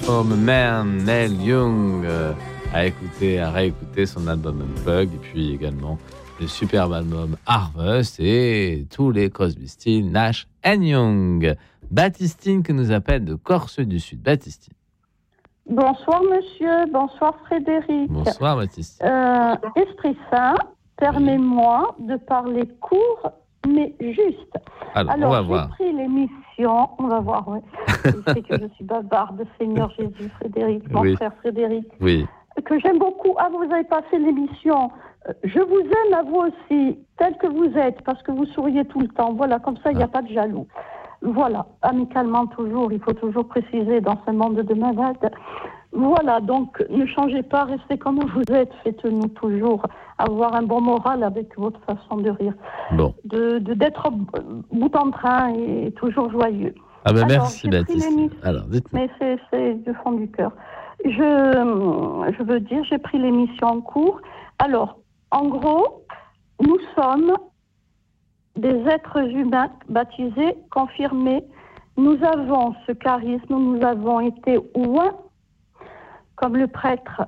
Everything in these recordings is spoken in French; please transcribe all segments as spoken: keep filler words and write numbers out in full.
Home Man, Neil Young, euh, à écouter, à réécouter son album Unplugged, et puis également le superbe album Harvest et tous les Crosby, Stills, Nash and Young. Baptistine qui nous appelle de Corse du Sud. Baptistine. Bonsoir monsieur, bonsoir Frédéric. Bonsoir Baptistine. Euh, Esprit Saint, permets-moi de parler court mais juste. Alors, Alors on va j'ai voir. pris l'émission, on va voir, oui. Je sais que je suis bavarde, Seigneur Jésus, Frédéric, mon Oui. frère Frédéric, Oui. que j'aime beaucoup. Ah, vous avez passé l'émission. Euh, Je vous aime à vous aussi, tel que vous êtes, parce que vous souriez tout le temps. Voilà, comme ça, il n'y a Ah. pas de jaloux. Voilà, amicalement toujours, il faut toujours préciser dans ce monde de malades. Voilà, donc ne changez pas, restez comme vous êtes, faites-nous toujours avoir un bon moral avec votre façon de rire, Bon. de, de d'être euh, bout en train et toujours joyeux. Ah ben Alors, merci j'ai pris Baptistine. l'émission. Alors, dites-moi. Mais c'est, c'est du fond du cœur. Je, je veux dire, j'ai pris l'émission en cours. Alors, en gros, nous sommes des êtres humains baptisés, confirmés. Nous avons ce charisme, nous avons été ouins, comme le prêtre.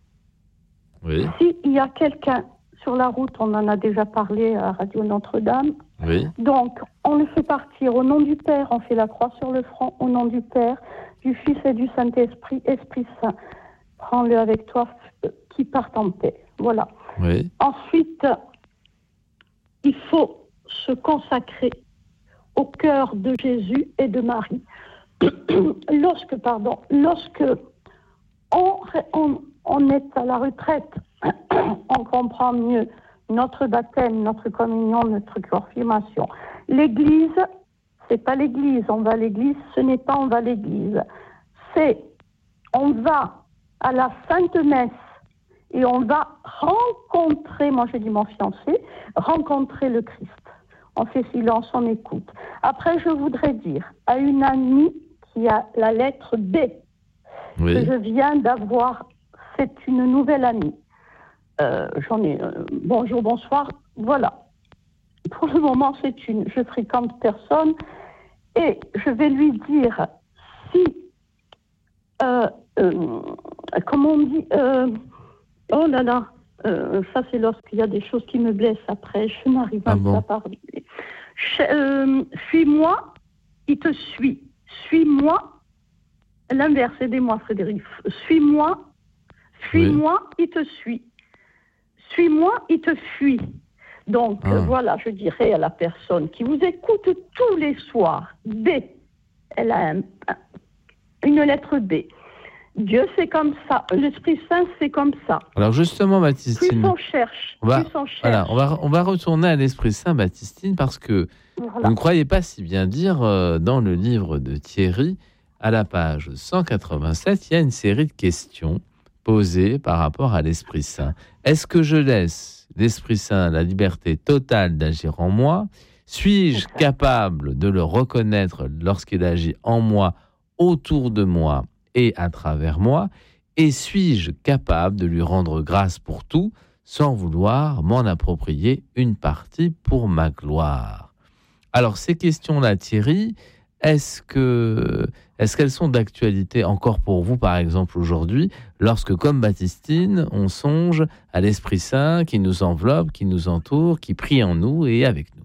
Oui. S'il y a quelqu'un sur la route, on en a déjà parlé à Radio Notre-Dame, Oui. donc on le fait partir au nom du Père, on fait la croix sur le front, au nom du Père, du Fils et du Saint-Esprit, Esprit Saint. Prends-le avec toi, euh, qui part en paix. Voilà. Oui. Ensuite, il faut se consacrer au cœur de Jésus et de Marie. Lorsque, pardon, lorsque on, on, on est à la retraite, on comprend mieux notre baptême, notre communion, notre confirmation. L'église, c'est pas l'église, on va à l'église, ce n'est pas on va à l'église. C'est, on va à la Sainte Messe et on va rencontrer, moi j'ai dit mon fiancé, rencontrer le Christ. On fait silence, on écoute. Après, je voudrais dire à une amie qui a la lettre B, Oui. que je viens d'avoir, c'est une nouvelle amie. Euh, j'en ai, euh, bonjour, bonsoir, voilà. Pour le moment, c'est une, je fréquente personne et je vais lui dire si, euh, euh, comment on dit, euh, oh là là, euh, ça c'est lorsqu'il y a des choses qui me blessent après, je n'arrive Ah même bon. pas à parler. Je- euh, suis-moi, il te suit. Suis-moi, l'inverse, aidez-moi Frédéric. Suis-moi, fuis-moi, il te suit. Suis-moi, il te fuit. Donc, Ah. euh, voilà, je dirais à la personne qui vous écoute tous les soirs, B, elle a un- un- une lettre B. Dieu, c'est comme ça. L'Esprit Saint, c'est comme ça. Alors justement, Plus Baptistine, on cherche, on va, plus on cherche. voilà, on va, on va retourner à l'Esprit Saint, Baptistine, parce que Voilà. vous ne croyez pas si bien dire, euh, dans le livre de Thierry, à la page cent quatre-vingt-sept, il y a une série de questions posées par rapport à l'Esprit Saint. Est-ce que je laisse l'Esprit Saint la liberté totale d'agir en moi ? Suis-je Exact. capable de le reconnaître lorsqu'il agit en moi, autour de moi et à travers moi ? Et suis-je capable de lui rendre grâce pour tout sans vouloir m'en approprier une partie pour ma gloire ? Alors, ces questions-là, Thierry, est-ce que, est-ce qu'elles sont d'actualité encore pour vous, par exemple, aujourd'hui, lorsque, comme Baptistine, on songe à l'Esprit Saint qui nous enveloppe, qui nous entoure, qui prie en nous et avec nous ?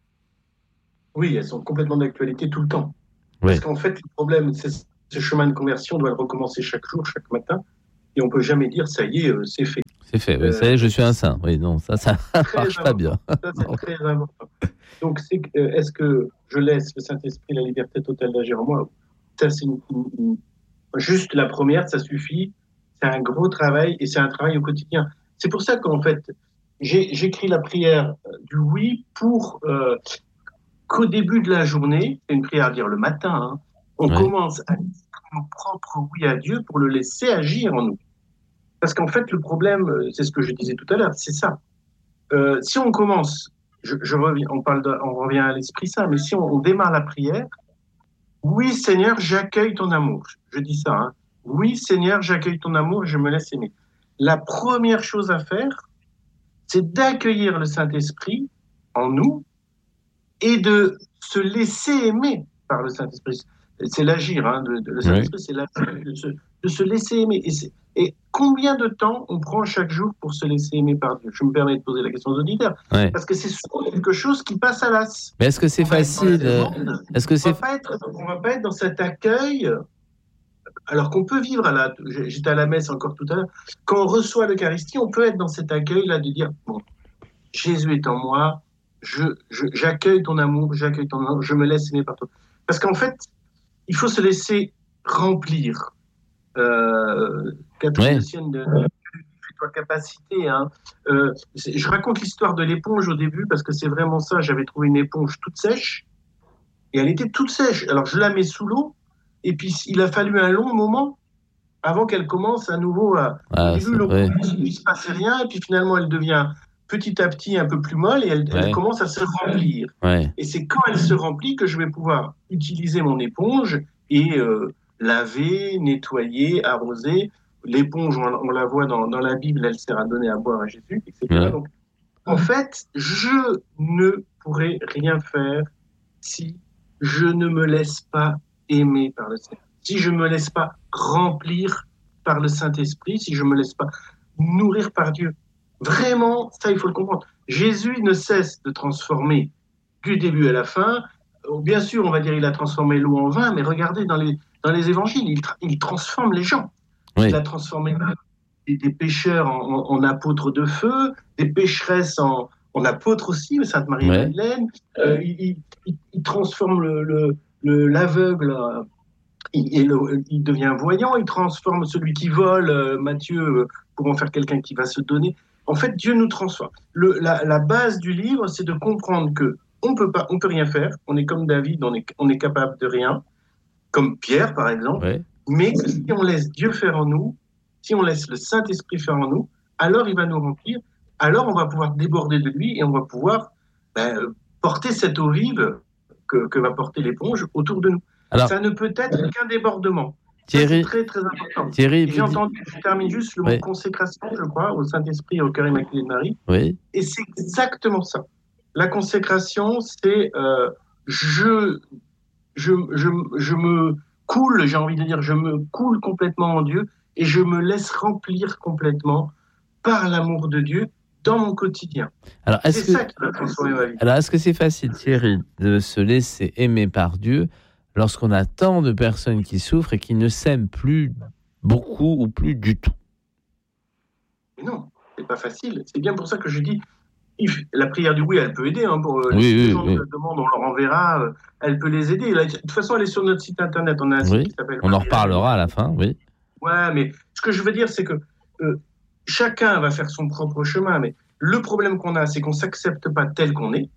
Oui, elles sont complètement d'actualité tout le temps. Oui. Parce qu'en fait, le problème, c'est ce chemin de conversion, on doit le recommencer chaque jour, chaque matin, et on peut jamais dire, ça y est, euh, c'est fait. C'est fait, oui, Euh, ça y est, je suis un saint. Oui, non, ça, ça Très marche pas important. bien. Ça, c'est très important. Donc, c'est, que, euh, est-ce que je laisse le Saint-Esprit la liberté totale d'agir en moi ? Ça, c'est une, une- une- juste la première, ça suffit. C'est un gros travail et c'est un travail au quotidien. C'est pour ça qu'en fait, j'ai, j'écris la prière euh, du oui pour euh, qu'au début de la journée, c'est une prière à dire le matin, hein, on Oui. commence à dire nos propres oui à Dieu pour le laisser agir en nous. Parce qu'en fait, le problème, euh, c'est ce que je disais tout à l'heure, c'est ça. Euh, si on commence, je, je reviens, on parle, de, on revient à l'Esprit Saint, mais si on, on démarre la prière, oui Seigneur, j'accueille ton amour. Je dis ça. Hein. Oui Seigneur, j'accueille ton amour et je me laisse aimer. La première chose à faire, c'est d'accueillir le Saint-Esprit en nous et de se laisser aimer par le Saint-Esprit. c'est l'agir, hein, de, de, le Saint-Esprit, oui. c'est l'agir, de se, de se laisser aimer. Et, et combien de temps on prend chaque jour pour se laisser aimer par Dieu? Je me permets de poser la question aux auditeurs, ouais. parce que c'est souvent quelque chose qui passe à l'as. Mais est-ce que c'est on facile Est-ce que c'est... On ne va pas être dans cet accueil, alors qu'on peut vivre à la... J'étais à la messe encore tout à l'heure. Quand on reçoit l'Eucharistie, on peut être dans cet accueil-là de dire, bon, Jésus est en moi, je, je, j'accueille ton amour, j'accueille ton amour, je me laisse aimer par toi. Parce qu'en fait, il faut se laisser remplir. Euh, Catherine ouais. de, de, de toi capacité. Hein. Euh, je raconte l'histoire de l'éponge au début parce que c'est vraiment ça. J'avais trouvé une éponge toute sèche et elle était toute sèche. Alors je la mets sous l'eau et puis il a fallu un long moment avant qu'elle commence à nouveau à. Ah, au début, l'eau ouais. il ne se passait rien et puis finalement elle devient petit à petit un peu plus molle et elle, ouais. elle commence à se remplir. Ouais. Et c'est quand elle se remplit que je vais pouvoir utiliser mon éponge et euh, laver, nettoyer, arroser. L'éponge, on, on la voit dans, dans la Bible, elle sert à donner à boire à Jésus, et cetera. Ouais. Donc, en fait, je ne pourrai rien faire si je ne me laisse pas aimer par le Seigneur, si je ne me laisse pas remplir par le Saint-Esprit, si je ne me laisse pas nourrir par Dieu. Vraiment, ça, il faut le comprendre. Jésus ne cesse de transformer du début à la fin. Bien sûr, on va dire il a transformé l'eau en vin, mais regardez dans les, dans les évangiles, il, tra- il transforme les gens. Oui. Il a transformé des, des pécheurs en, en, en apôtres de feu, des pécheresses en, en apôtres aussi, Sainte Marie-Madeleine. Ouais. Euh, il, il, il transforme le, le, le, l'aveugle, il, il, il devient voyant, il transforme celui qui vole, euh, Matthieu, euh, pour en faire quelqu'un qui va se donner. En fait, Dieu nous transforme. Le, la, la base du livre, c'est de comprendre que on peut pas, on peut rien faire. On est comme David, on est, on est capable de rien, comme Pierre par exemple. Ouais. Mais que si on laisse Dieu faire en nous, si on laisse le Saint-Esprit faire en nous, alors il va nous remplir. Alors on va pouvoir déborder de lui et on va pouvoir ben, porter cette eau vive que, que va porter l'éponge autour de nous. Alors, ça ne peut être qu'un débordement. Thierry, ça, c'est très, très important. Thierry, j'ai entendu, je termine juste le mot oui. consécration, je crois, au Saint-Esprit et au cœur immaculé de Marie. Oui. Et c'est exactement ça. La consécration, c'est euh, je, je, je, je me coule, j'ai envie de dire, je me coule complètement en Dieu et je me laisse remplir complètement par l'amour de Dieu dans mon quotidien. Alors, est-ce c'est que, ça qui va transformer ma vie. Alors, est-ce que c'est facile, Thierry, de se laisser aimer par Dieu lorsqu'on a tant de personnes qui souffrent et qui ne s'aiment plus beaucoup ou plus du tout? Mais non, c'est pas facile. C'est bien pour ça que je dis, la prière du oui, elle peut aider. Hein, pour oui, les oui, gens oui. qui le demandent, on leur enverra. Euh, elle peut les aider. Là, de toute façon, elle est sur notre site internet. On a un site oui, qui s'appelle. On en reparlera à la fin, oui. Ouais, mais ce que je veux dire, c'est que euh, chacun va faire son propre chemin. Mais le problème qu'on a, c'est qu'on s'accepte pas tel qu'on est,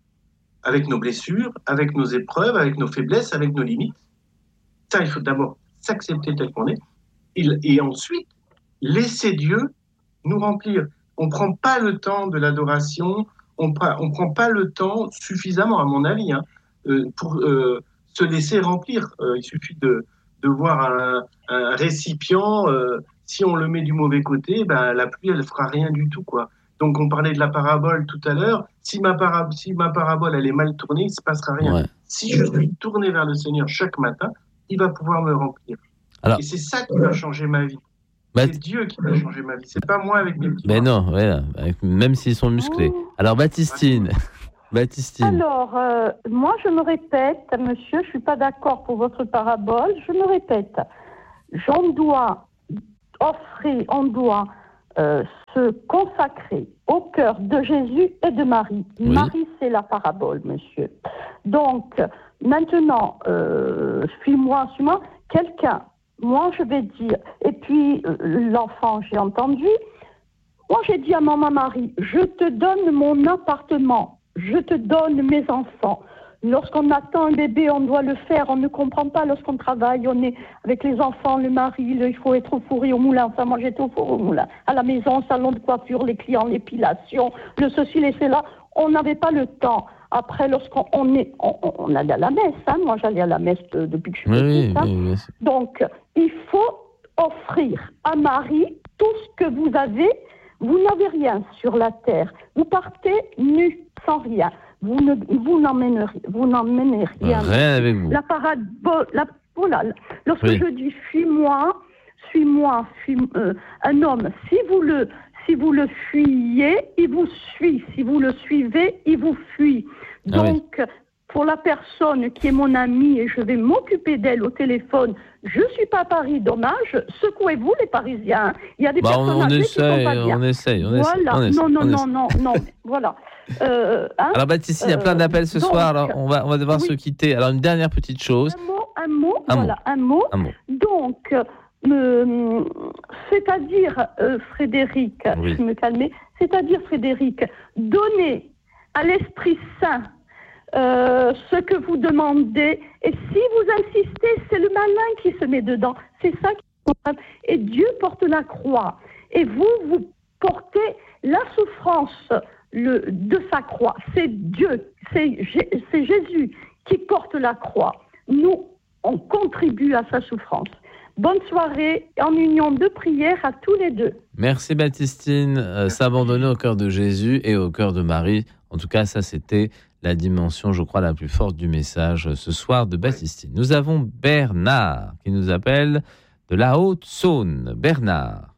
avec nos blessures, avec nos épreuves, avec nos faiblesses, avec nos limites. Ça, il faut d'abord s'accepter tel qu'on est, et, et ensuite laisser Dieu nous remplir. On ne prend pas le temps de l'adoration, on ne prend pas le temps suffisamment, à mon avis, hein, euh, pour euh, se laisser remplir. Euh, il suffit de, de voir un, un récipient, euh, si on le met du mauvais côté, ben, la pluie, elle ne fera rien du tout, quoi. Donc, on parlait de la parabole tout à l'heure. Si ma, para- si ma parabole, elle est mal tournée, il ne se passera rien. Ouais. Si je suis tourné vers le Seigneur chaque matin, il va pouvoir me remplir. Alors, et c'est ça qui va changer ma vie. Bah, c'est Dieu qui va changer ma vie. C'est pas moi avec mes petits Mais bras. Non, ouais, même s'ils sont musclés. Alors, Baptistine. Baptistine. Alors, euh, moi, je me répète, monsieur, je ne suis pas d'accord pour votre parabole. Je me répète. On doit offrir, on doit euh, se consacrer au cœur de Jésus et de Marie. Oui. Marie, c'est la parabole, monsieur. Donc, maintenant, euh, suis-moi, suis-moi, quelqu'un. Moi, je vais dire, et puis euh, l'enfant, j'ai entendu, moi, j'ai dit à maman Marie, je te donne mon appartement, je te donne mes enfants. Lorsqu'on attend un bébé, on doit le faire, on ne comprend pas lorsqu'on travaille, on est avec les enfants, le mari, le, il faut être au four et au moulin. Enfin, moi, j'étais au four et au moulin. À la maison, salon de coiffure, les clients, l'épilation, le ceci, les cela. On n'avait pas le temps. Après, lorsqu'on on est, on, on allait à la messe, hein. Moi j'allais à la messe de, depuis que je suis oui, petite. Hein. Oui, oui. Donc, il faut offrir à Marie tout ce que vous avez. Vous n'avez rien sur la terre. Vous partez nu, sans rien. vous ne, vous n'emmenez, vous n'emmenez rien. Rien avec vous. La parabole, la, voilà, lorsque Oui. je dis suis-moi, suis-moi, suis, euh, un homme, si vous le, si vous le fuyez, il vous suit. Si vous le suivez, il vous fuit. Ah oui. Donc, pour la personne qui est mon amie et je vais m'occuper d'elle au téléphone, je suis pas à Paris, dommage. Secouez-vous les Parisiens. Il y a des Bah, on, personnes on âgées qui essaye, sont pas bien. on essaye, on essaye, Voilà. on essaye, non, non, on non, essaye. non, non, voilà. Euh, hein, Alors Baptiste, il y a plein euh, d'appels ce donc, soir, alors on va, on va devoir oui. se quitter. Alors une dernière petite chose. Un mot, un mot, Un voilà, un mot. Un mot. Donc, euh, c'est-à-dire, euh, Frédéric, Oui. je vais me calmer, c'est-à-dire, Frédéric, donner à l'Esprit Saint euh, ce que vous demandez, et si vous insistez, c'est le malin qui se met dedans. C'est ça qui est important. Et Dieu porte la croix. Et vous, vous portez la souffrance le, de sa croix. C'est Dieu, c'est, c'est Jésus qui porte la croix. Nous, on contribue à sa souffrance. Bonne soirée, en union de prière à tous les deux. Merci Baptistine, euh, s'abandonner au cœur de Jésus et au cœur de Marie. En tout cas, ça c'était la dimension, je crois, la plus forte du message euh, ce soir de Baptistine. Nous avons Bernard qui nous appelle de la Haute-Saône. Bernard.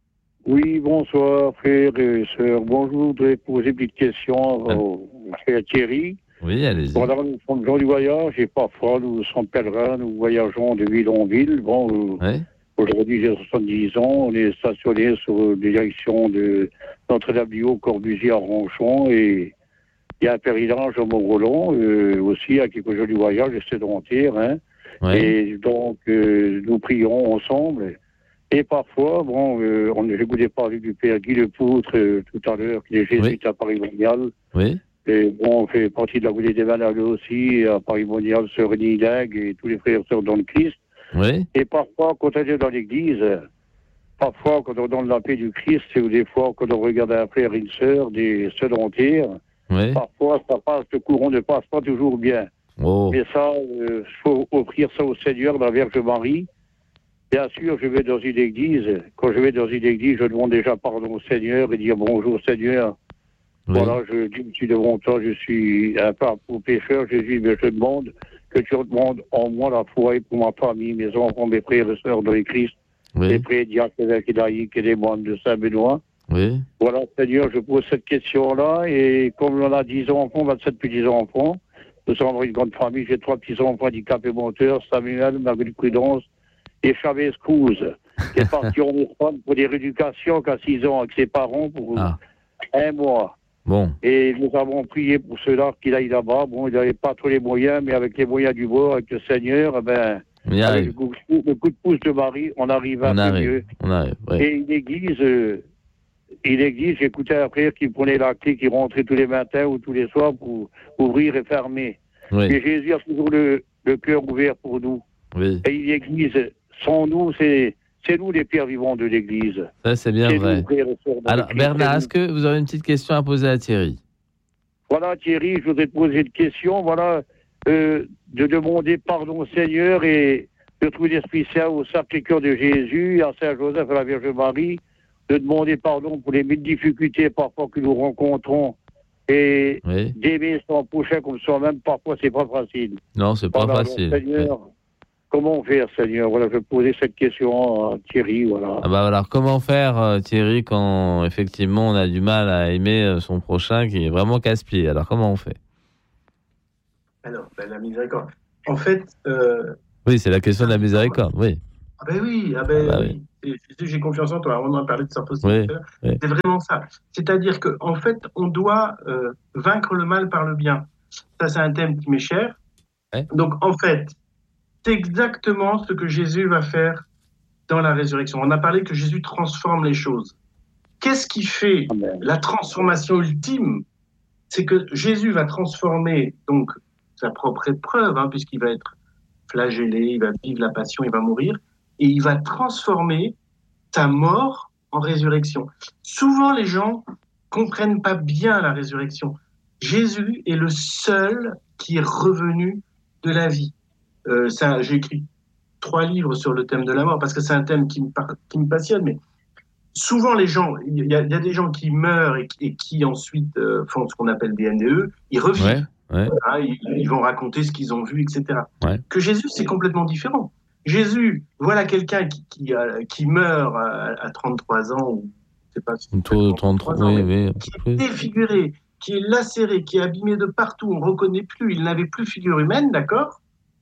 Oui, bonsoir frères et sœurs. Bonjour, je voudrais poser une petite question Ah. au frère Thierry. Oui, allez-y. Voilà, nous sommes gens du voyage et parfois nous sommes pèlerins, nous voyageons de ville en ville. Bon, euh, Oui, aujourd'hui j'ai soixante-dix ans, on est stationné sur les directions de Notre-Dame-du-Haut, Corbusier à Ronchon et il y a un pèlerinage au Mont-Roland, euh, aussi à quelques jours du voyage, et sédentaire, hein. oui, Et donc euh, nous prions ensemble. Et parfois, bon, euh, on j'ai écouté parler du père Guy Lepoutre euh, tout à l'heure, qui est jésuite à Paris-Monial. oui, Et bon, on fait partie de la Goulée des Malades aussi, à Paris-Monial, Sœur Nidag et tous les frères et sœurs dans le Christ. oui, Et parfois, quand on est dans l'église, parfois, quand on donne la paix du Christ, ou des fois, quand on regarde un frère et une sœur, des sédentaires, oui. parfois, ça passe, le courant ne passe pas toujours bien. Oh, Mais ça, il euh, faut offrir ça au Seigneur, la Vierge Marie. Bien sûr, je vais dans une église. Quand je vais dans une église, je demande déjà pardon au Seigneur et dire bonjour Seigneur. oui, Voilà, je dis, je suis devant toi, je suis un parcours pécheur, Jésus, mais je te demande que tu demandes en moi la foi et pour ma famille, mes enfants, mes frères et sœurs dans les Christ, les oui, prêtres, diacres, évêques et laïcs et les moines de Saint-Benoît. oui, Voilà, Seigneur, je pose cette question-là et comme on a dix enfants, vingt-sept petits-enfants, nous sommes une grande famille, j'ai trois petits-enfants handicapés moteurs, Samuel, Marguerite Prudence et Chavez Cruz, qui est parti en Espagne pour des rééducations qu'à six ans avec ses parents pour Ah. un mois. bon, Et nous avons prié pour cela qu'il aille là-bas. Bon, il n'avait pas tous les moyens, mais avec les moyens du bord, avec le Seigneur, eh ben, on y avec arrive, le coup, le coup de pouce de Marie, on arrive un on peu arrive, mieux. on arrive, oui. Et une église, euh, une église, j'écoutais un frère qui prenait la clé, qui rentrait tous les matins ou tous les soirs pour ouvrir et fermer. Oui, Mais Jésus a toujours le, le cœur ouvert pour nous. oui, Et une église, sans nous, c'est, c'est nous les pierres vivantes de l'église. ça c'est bien C'est vrai. nous, frères et sœurs dans Alors le Christ, Bernard, c'est est-ce que vous avez une petite question à poser à Thierry? Voilà, Thierry, je voudrais te poser une question. Voilà, euh, de demander pardon au Seigneur et de trouver l'Esprit Saint au Sacré-Cœur de Jésus, à Saint-Joseph et à la Vierge Marie, de demander pardon pour les mille difficultés parfois que nous rencontrons et Oui, d'aimer son prochain comme soi-même. Parfois, c'est pas facile. non, c'est pas Voilà, facile. donc, Seigneur, comment faire, Seigneur? Voilà, je vais poser cette question à Thierry. Voilà. Ah bah alors, comment faire, euh, Thierry, quand effectivement on a du mal à aimer euh, son prochain qui est vraiment casse-pied? Alors, comment on fait? Alors, ben, la miséricorde. En fait, euh, Oui, c'est la question de la miséricorde, oui. ah ben oui, ah ben Ah bah oui. Et Jésus, j'ai confiance en toi. On en a parlé de ça aussi Oui, tout à l'heure. oui. C'est vraiment ça. C'est-à-dire que, en fait, on doit euh, vaincre le mal par le bien. Ça, c'est un thème qui m'est cher. Ouais. Donc, en fait, c'est exactement ce que Jésus va faire dans la résurrection. On a parlé que Jésus transforme les choses. Qu'est-ce qui fait Amen. la transformation ultime? C'est que Jésus va transformer donc sa propre épreuve, hein, puisqu'il va être flagellé, il va vivre la passion, il va mourir, et il va transformer sa mort en résurrection. Souvent, les gens comprennent pas bien la résurrection. Jésus est le seul qui est revenu de la vie. Euh, ça, j'ai écrit trois livres sur le thème de la mort parce que c'est un thème qui me, par- qui me passionne, mais souvent les gens, il y, a, il y a des gens qui meurent et, et qui ensuite euh, font ce qu'on appelle des N D E, ils revivent, ouais, ouais. Hein, ils, ils vont raconter ce qu'ils ont vu, et cetera. Ouais. Que Jésus, c'est complètement différent. Jésus, voilà quelqu'un qui, qui, euh, qui meurt à, à trente-trois ans, ou je sais pas si c'est trente-trois ans, oui, oui, qui est défiguré, qui est lacéré, qui est abîmé de partout, on ne reconnaît plus, il n'avait plus figure humaine, d'accord?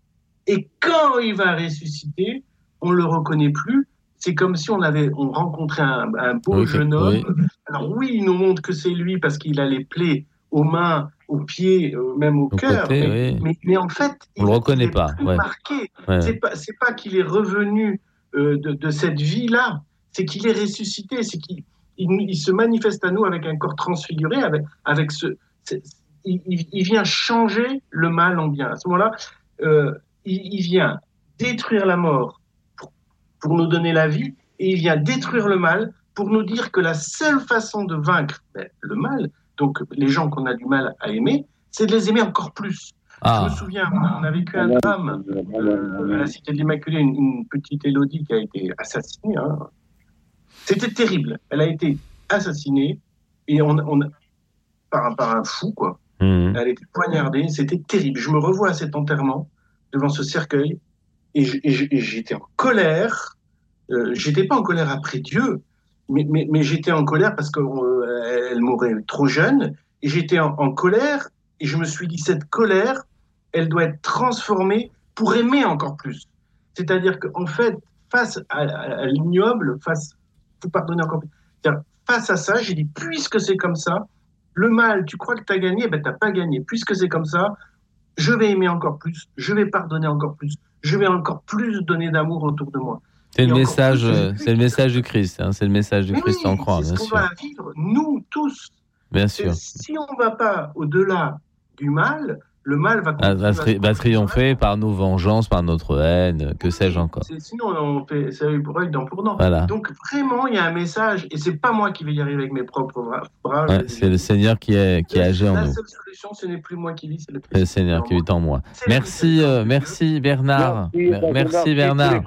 Et quand il va ressusciter, on ne le reconnaît plus. C'est comme si on avait on rencontrait un, un beau oui, jeune homme. oui. Alors oui, il nous montre que c'est lui parce qu'il a les plaies aux mains, aux pieds, euh, même au, Au cœur. côté, Mais, oui. mais, mais en fait, on ne le reconnaît pas. Plus ouais. marqué. Ouais. C'est pas, c'est pas qu'il est revenu euh, de, de cette vie-là, c'est qu'il est ressuscité, c'est qu'il il, il se manifeste à nous avec un corps transfiguré, avec, avec ce, il, il vient changer le mal en bien. À ce moment-là, euh, il, il vient détruire la mort pour, pour nous donner la vie, et il vient détruire le mal pour nous dire que la seule façon de vaincre ben, le mal, donc les gens qu'on a du mal à aimer, c'est de les aimer encore plus. Ah. Je me souviens, on a vécu un drame euh, à la Cité de l'Immaculée, une, une petite Élodie qui a été assassinée. Hein. C'était terrible. Elle a été assassinée et on, on, par, par un fou, quoi. Mmh. Elle a été poignardée. C'était terrible. Je me revois à cet enterrement devant ce cercueil et, je, et, je, et j'étais en colère. Euh, j'étais pas en colère après Dieu, mais, mais, mais j'étais en colère parce qu'elle euh, mourait trop jeune. Et j'étais en, en colère et je me suis dit, cette colère, elle doit être transformée pour aimer encore plus. C'est-à-dire qu'en fait, face à, à, à l'ignoble, face, faut pardonner encore plus. C'est-à-dire, face à ça, j'ai dit, puisque c'est comme ça, le mal, tu crois que tu as gagné, ben tu n'as pas gagné. Puisque c'est comme ça, je vais aimer encore plus, je vais pardonner encore plus, je vais encore plus donner d'amour autour de moi. C'est le message, plus, c'est le message du Christ, hein, c'est le message du oui, Christ en croix, bien sûr. C'est ce qu'on va vivre, nous tous. Bien sûr. Si on ne va pas au-delà du mal, le mal va, ah, va, tri- va triompher par nos vengeances, par notre haine, que oui, sais-je encore. C'est, sinon, on fait ça pour œil, dent pour dent. Voilà. Donc vraiment, il y a un message, et c'est pas moi qui vais y arriver avec mes propres bras. Ouais, c'est le Seigneur qui est qui agit en nous. La seule solution, ce n'est plus moi qui vis, c'est le, c'est le Seigneur qui vit en moi. C'est merci, euh, merci Bernard. Merci, merci, merci Bernard.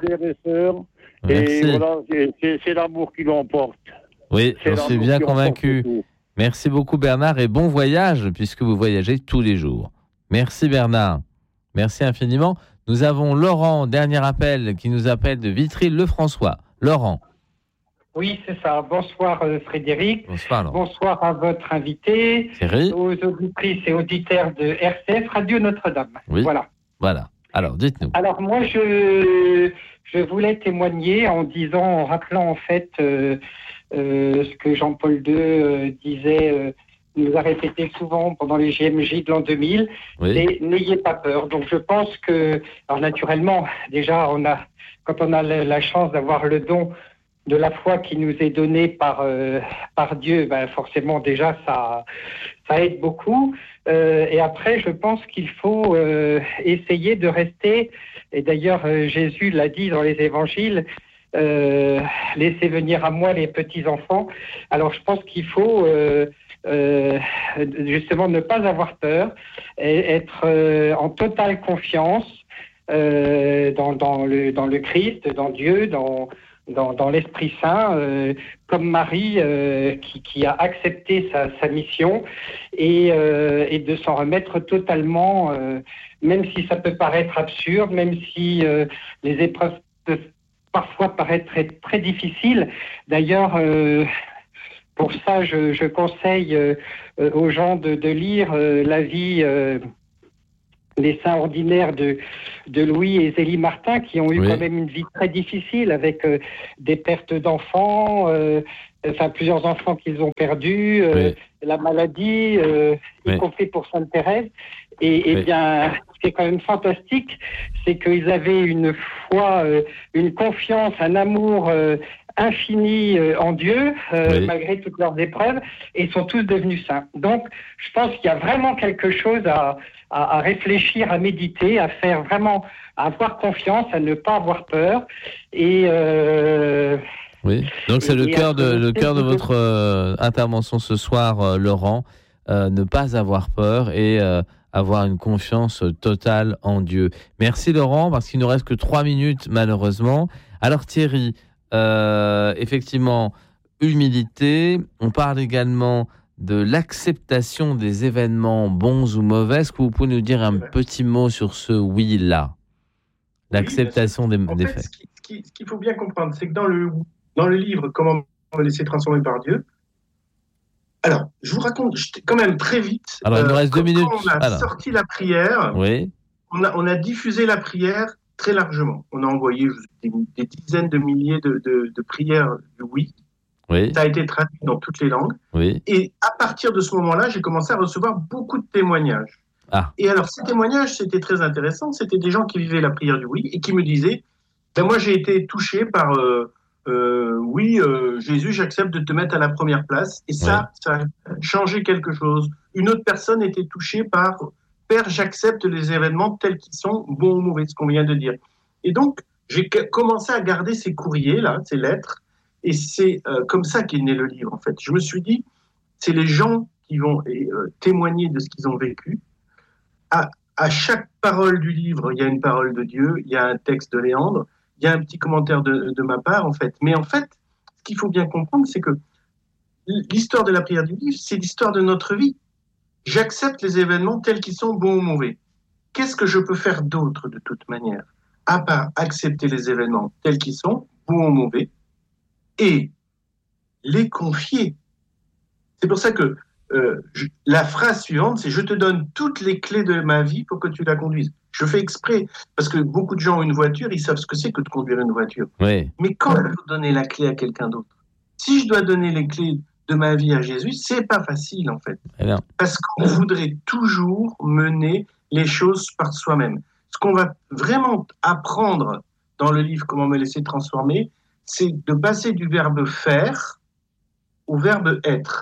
Et merci. Voilà, c'est, c'est l'amour qui l'emporte. Oui, j'en suis bien convaincu. Merci beaucoup Bernard et bon voyage puisque vous voyagez tous les jours. Merci Bernard. Merci infiniment. Nous avons Laurent, dernier appel, qui nous appelle de Vitry-le-François. Laurent. Oui, c'est ça. Bonsoir Frédéric. Bonsoir Laurent. Bonsoir à votre invité. Thierry. Aux auditrices et auditeurs de R C F, Radio Notre-Dame. Oui. Voilà. Voilà. Alors, dites-nous. Alors moi, je, je voulais témoigner en disant, en rappelant en fait euh, euh, ce que Jean-Paul deux euh, disait, euh, nous a répété souvent pendant les J M J de l'an deux mille, oui. c'est n'ayez pas peur. Donc je pense que, alors naturellement, déjà, on a, quand on a la chance d'avoir le don de la foi qui nous est donnée par euh, par Dieu, ben forcément déjà ça ça aide beaucoup. Euh, et après, je pense qu'il faut euh, essayer de rester. Et d'ailleurs, euh, Jésus l'a dit dans les Évangiles. Euh, laissez venir à moi les petits enfants. Alors, je pense qu'il faut euh, euh, justement ne pas avoir peur, et être euh, en totale confiance euh, dans dans le dans le Christ, dans Dieu, dans Dans, dans l'Esprit Saint, euh, comme Marie euh, qui, qui a accepté sa, sa mission et, euh, et de s'en remettre totalement, euh, même si ça peut paraître absurde, même si euh, les épreuves peuvent parfois paraître très, très difficiles. D'ailleurs, euh, pour ça, je, je conseille euh, aux gens de, de lire euh, la vie... Euh, les saints ordinaires de, de Louis et Zélie Martin, qui ont eu oui. quand même une vie très difficile avec euh, des pertes d'enfants, euh, enfin plusieurs enfants qu'ils ont perdus, euh, oui. la maladie, euh, oui. y compris pour Sainte Thérèse. Et, et oui. bien, ce qui est quand même fantastique, c'est qu'ils avaient une foi, euh, une confiance, un amour euh, infini euh, en Dieu, euh, oui. malgré toutes leurs épreuves, et sont tous devenus saints. Donc, je pense qu'il y a vraiment quelque chose à, à, à réfléchir, à méditer, à faire vraiment, à avoir confiance, à ne pas avoir peur. Et euh, oui. Donc, c'est et, le cœur de le cœur de votre euh, intervention ce soir, euh, Laurent, euh, ne pas avoir peur et euh, avoir une confiance totale en Dieu. Merci Laurent, parce qu'il ne nous reste que trois minutes malheureusement. Alors Thierry, euh, effectivement, humilité. On parle également de l'acceptation des événements bons ou mauvais. Est-ce que vous pouvez nous dire un petit mot sur ce oui-là ? L'acceptation oui, des, en des fait, faits. Ce, qui, ce, qui, ce qu'il faut bien comprendre, c'est que dans le, dans le livre « Comment me laisser transformer par Dieu », alors, je vous raconte quand même très vite. Alors, il nous reste euh, deux minutes. Quand on a Alors. sorti la prière, Oui. on, a, on a diffusé la prière très largement. On a envoyé des, des dizaines de milliers de, de, de prières du oui. Oui. Ça a été traduit dans toutes les langues. Oui. Et à partir de ce moment-là, j'ai commencé à recevoir beaucoup de témoignages. Ah. Et alors, ces témoignages, c'était très intéressant. C'était des gens qui vivaient la prière du oui et qui me disaient, ben moi, j'ai été touché par, euh, euh, oui, euh, Jésus, j'accepte de te mettre à la première place. Et ça, oui. ça a changé quelque chose. Une autre personne était touchée par, Père, j'accepte les événements tels qu'ils sont, bons ou mauvais, ce qu'on vient de dire. Et donc, j'ai commencé à garder ces courriers-là, ces lettres. Et c'est euh, comme ça qu'est né le livre, en fait. Je me suis dit, c'est les gens qui vont euh, témoigner de ce qu'ils ont vécu. À, à chaque parole du livre, il y a une parole de Dieu, il y a un texte de Léandre, il y a un petit commentaire de, de ma part, en fait. Mais en fait, ce qu'il faut bien comprendre, c'est que l'histoire de la prière du livre, c'est l'histoire de notre vie. J'accepte les événements tels qu'ils sont, bons ou mauvais. Qu'est-ce que je peux faire d'autre, de toute manière, à part accepter les événements tels qu'ils sont, bons ou mauvais, et les confier. C'est pour ça que euh, je, la phrase suivante, c'est « Je te donne toutes les clés de ma vie pour que tu la conduises ». Je fais exprès, parce que beaucoup de gens ont une voiture, ils savent ce que c'est que de conduire une voiture. Oui. Mais quand il faut donner la clé à quelqu'un d'autre, si je dois donner les clés de ma vie à Jésus, c'est pas facile en fait. Alors. Parce qu'on voudrait toujours mener les choses par soi-même. Ce qu'on va vraiment apprendre dans le livre « Comment me laisser transformer », c'est de passer du verbe faire au verbe être.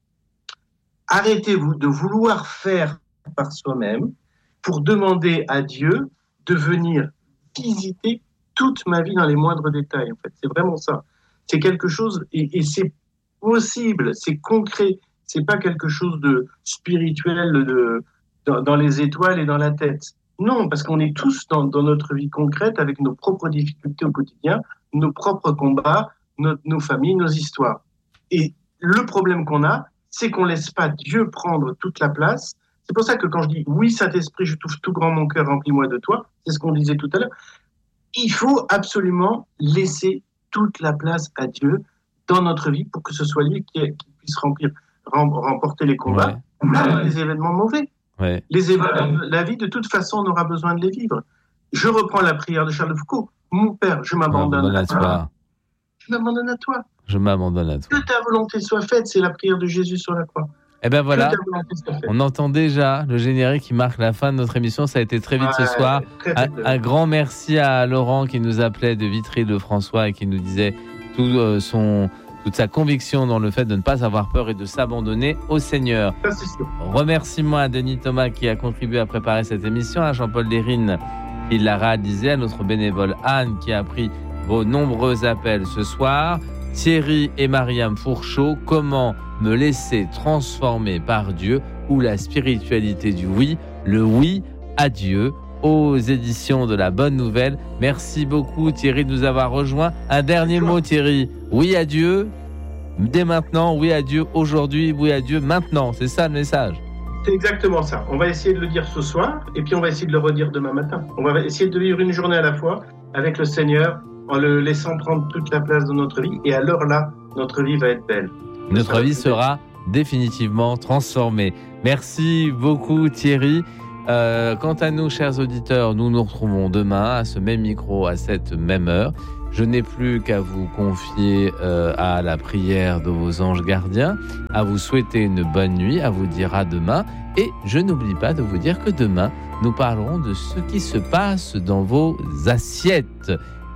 Arrêtez-vous de vouloir faire par soi-même pour demander à Dieu de venir visiter toute ma vie dans les moindres détails. En fait, c'est vraiment ça. C'est quelque chose, et, et c'est possible, c'est concret. C'est pas quelque chose de spirituel de, dans, dans les étoiles et dans la tête. Non, parce qu'on est tous dans, dans notre vie concrète avec nos propres difficultés au quotidien, nos propres combats, nos, nos familles, nos histoires. Et le problème qu'on a, c'est qu'on ne laisse pas Dieu prendre toute la place. C'est pour ça que quand je dis « Oui, Saint-Esprit, je t'ouvre tout grand mon cœur, remplis-moi de toi », c'est ce qu'on disait tout à l'heure, il faut absolument laisser toute la place à Dieu dans notre vie pour que ce soit lui qui, qui puisse remplir, remporter les combats, ouais. les événements mauvais. Ouais. Les événements, la vie, de toute façon, on aura besoin de les vivre. Je reprends la prière de Charles de Foucault. Mon Père, je m'abandonne à toi. toi. Je m'abandonne à toi. Je m'abandonne à toi. Que ta volonté soit faite, c'est la prière de Jésus sur la croix. Eh bien voilà, on entend déjà le générique qui marque la fin de notre émission. Ça a été très vite ouais, ce soir. Très, très un, un grand merci à Laurent qui nous appelait de Vitry-le-François et qui nous disait tout, euh, son, toute sa conviction dans le fait de ne pas avoir peur et de s'abandonner au Seigneur. Ça, c'est sûr. Remercie-moi à Denis Thomas qui a contribué à préparer cette émission, à Jean-Paul Dérine qui l'a réalisé, à notre bénévole Anne qui a pris vos nombreux appels ce soir, Thierry et Mariam Fourchot, comment me laisser transformer par Dieu ou la spiritualité du oui, le oui à Dieu, aux éditions de La Bonne Nouvelle. Merci beaucoup Thierry de nous avoir rejoints. Un dernier mot Thierry, oui à Dieu, dès maintenant, oui à Dieu aujourd'hui, oui à Dieu maintenant, c'est ça le message. C'est exactement ça. On va essayer de le dire ce soir et puis on va essayer de le redire demain matin. On va essayer de vivre une journée à la fois avec le Seigneur en le laissant prendre toute la place dans notre vie et alors là, notre vie va être belle. Notre vie sera définitivement transformée. Merci beaucoup Thierry. Euh, quant à nous, chers auditeurs, nous nous retrouvons demain à ce même micro, à cette même heure. Je n'ai plus qu'à vous confier euh, à la prière de vos anges gardiens, à vous souhaiter une bonne nuit, à vous dire à demain. Et je n'oublie pas de vous dire que demain, nous parlerons de ce qui se passe dans vos assiettes.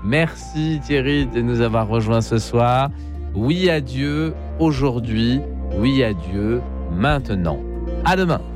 Merci Thierry de nous avoir rejoints ce soir. Oui à Dieu aujourd'hui, oui à Dieu maintenant. À demain.